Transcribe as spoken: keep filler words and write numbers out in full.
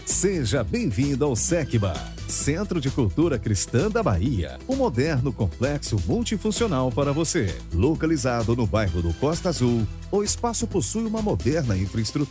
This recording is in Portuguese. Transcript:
Seja bem-vindo ao SECBA, Centro de Cultura Cristã da Bahia, um moderno complexo multifuncional para você. Localizado no bairro do Costa Azul, o espaço possui uma moderna infraestrutura